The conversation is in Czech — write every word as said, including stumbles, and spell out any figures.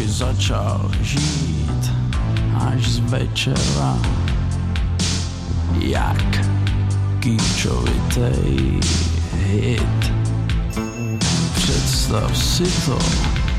pomaličky začal žít až z večera, jak kýčovitej hit. Představ si to,